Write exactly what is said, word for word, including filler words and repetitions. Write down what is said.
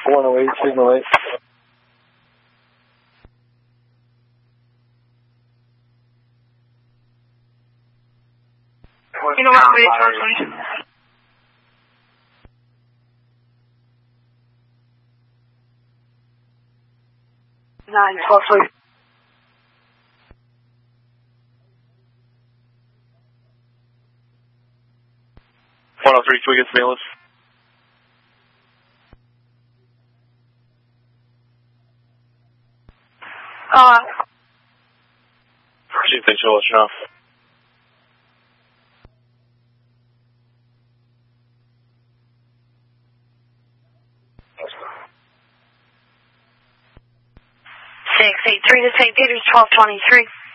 one oh eight, signal eight. You know what, wait, please. Nine, twelve, three. one oh three, can we get some ambulance? Uh, Chief, thanks for listening off. six eight three to Saint Peter's, twelve twenty-three.